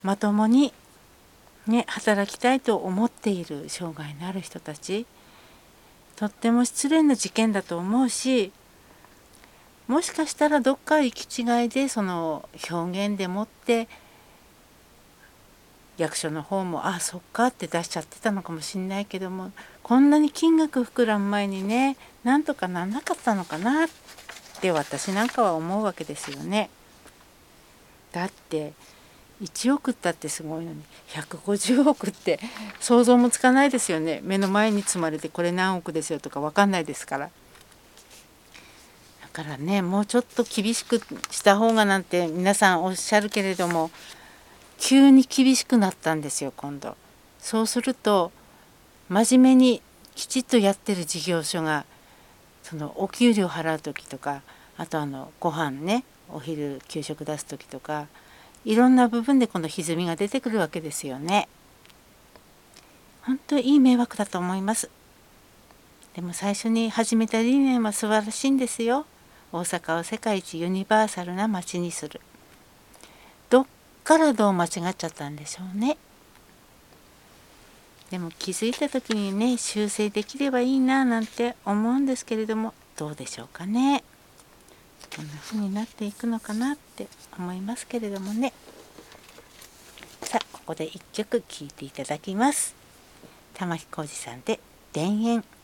まともにね働きたいと思っている障害のある人たち、とっても失礼な事件だと思うし、もしかしたらどっか行き違いでその表現でもって役所の方もそっかって出しちゃってたのかもしんないけども、こんなに金額膨らむ前にねなんとかなんなかったのかなって私なんかは思うわけですよね。だって1億ったってすごいのに150億って想像もつかないですよね。目の前に積まれてこれ何億ですよとか分かんないですから。だからねもうちょっと厳しくした方がなんて皆さんおっしゃるけれども、急に厳しくなったんですよ今度。そうすると真面目にきちっとやってる事業所がそのお給料払う時とか、あとご飯ねお昼給食出す時とか、いろんな部分でこの歪みが出てくるわけですよね。本当にいい迷惑だと思います。でも最初に始めた理念は素晴らしいんですよ。大阪を世界一ユニバーサルな街にする。どっからどう間違っちゃったんでしょうね。でも気づいた時にね修正できればいいななんて思うんですけれども、どうでしょうかね。こんな風になっていくのかなって思いますけれどもね。さあここで一曲聴いていただきます。玉置浩二さんで田園。